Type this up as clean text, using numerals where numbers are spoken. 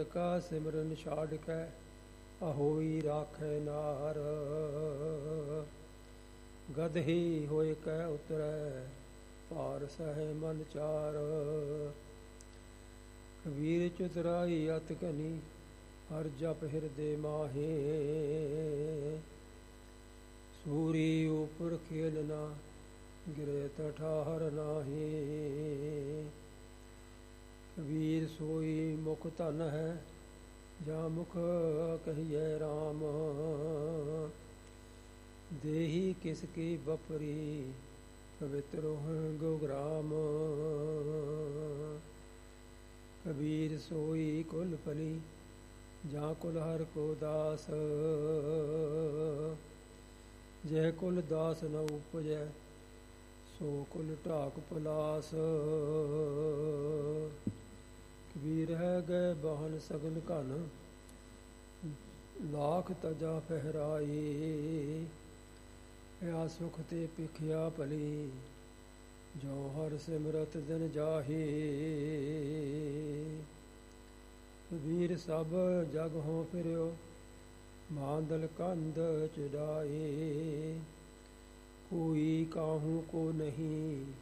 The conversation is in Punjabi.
ਕਾ ਸਿਮਰਨ ਛਾੜ ਕੈ ਅਹੋਈ ਰਾਖੈ ਨਾਰ। ਗਦਹੀ ਹੋਇ ਕੈ ਉਤਰੈ ਭਾਰ ਸਹਿ ਮਨ ਚਾਰ। ਕਬੀਰ ਚੁਤਰਾਈ ਅਤ ਘਨੀ ਹਰ ਜਪ ਹਿਰਦੇ ਮਾਹੇ। ਸੂਰੀ ਉਪਰ ਖੇਲਨਾ ਗਿਰੇ ਤਠਾਹਰ ਨਾਹੀ। ਕਬੀਰ ਸੋਈ ਮੁਖ ਧਨ ਹੈ ਜਾ ਮੁਖ ਕਹੀਐ ਰਾਮ। ਦੇਹੀ ਕਿਸ ਕੀ ਬਪਰੀ ਪਵਿੱਤਰ ਗੁਗਰਾਮ। ਕਬੀਰ ਸੋਈ ਕੁਲ ਫਲੀ ਜਾਂ ਕੁਲ ਹਰ ਕੋ ਦਾਸ। ਜਹ ਕੁਲ ਦਾਸ ਨ ਉਪਜੈ ਸੋ ਕੁਲ ਢਾਕ ਪਲਾਸ। ਕਬੀਰ ਹੈ ਗਏ ਬਹਨ ਸਗਲ ਘਨ ਲਾਖ ਤਜਾ ਫਹਿਰਾਈ। ਆ ਸੁਖ ਤੇ ਭਿਖਿਆ ਭਲੀ ਜੋ ਹਰ ਸਿਮਰਤ ਦਿਨ ਜਾਹੀ। ਕਬੀਰ ਸਭ ਜਗ ਹੋ ਫਿਰਿਓ ਮਾਂਦਲ ਕੰਧ ਚੜਾਏ। ਕੋਈ ਕਾਹੂ ਕੋ ਨਹੀਂ